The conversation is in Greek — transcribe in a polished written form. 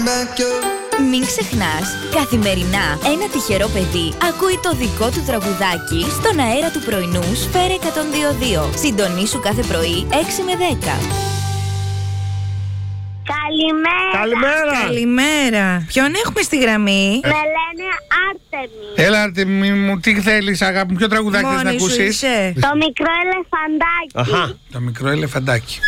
Μην ξεχνάς, καθημερινά ένα τυχερό παιδί ακούει το δικό του τραγουδάκι στον αέρα του πρωινού Σφαίρα 102.2. Συντονίσου κάθε πρωί 6 με 10. Καλημέρα. Καλημέρα. Ποιον έχουμε στη γραμμή? Με λένε Άρτεμι. Έλα, Άρτεμι μου, τι θέλεις, αγάπη μου, ποιο τραγουδάκι θες να Μόνη σου ακούσεις? είσαι? Το μικρό ελεφαντάκι. Το μικρό ελεφαντάκι.